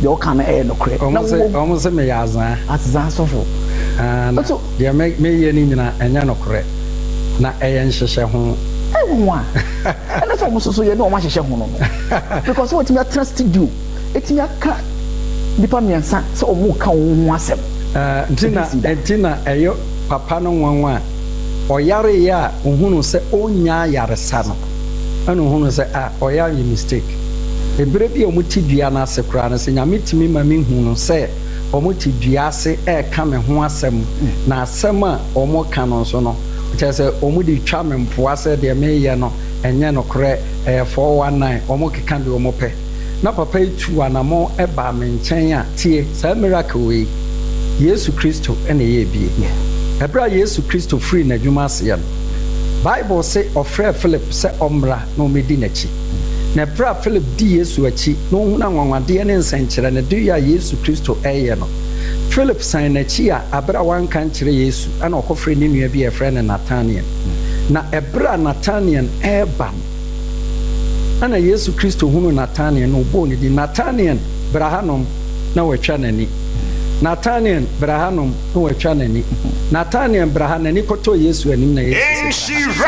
the okan no kre almost say me yazan azan sofo so dia me ye ni nyina enya no kre na eyen hyehye ho nwa and so almost so ye no ma hyehye ho no because what me trust you etimi aka nipa miansa so omo ka wo ho asem ntina eyo papa no nwanwa oyare ya ohunu se onya yaresa no ana ohunu se oya yi mistake ebere bi omutidua na asekura na se nyame timi ma me hunu se omutidua ase ka me ho asem na asem a omo ka no so no kyese omudi twa me mpoa se de me ye no enye no kore 419 omo keka de omo pe na papa itu anamo eba me nchen a tie sa miracle we Yesu Kristo ene ye bie ebra Yesu Kristo free na dwuma ase ya Bible say ofre Philip say omra na omedi nachi na bra Philip di Yesu achi no huna nwanwade ne nsankire na do ya Yesu Kristo eye no Philip san nachi a abra wan kan kire Yesu ana okofre ne nua bi e frɛ ne Nathaniel na ebra Nathaniel eba ana Yesu Kristo hunu Nathaniel no bo ne di Nathaniel brahanom na wetwa nani Nathaniel brahanom no wetwa nani Nathaniel brahanani koto Yesu anim na Yesu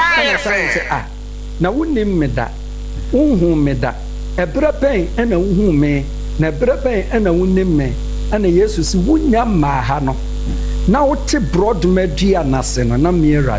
na wonim meda unhu meda ebra pen ana unhu me na ebra pen ana wonim me ana Yesu si wonya ma ha no na wote broad madua nase no na miera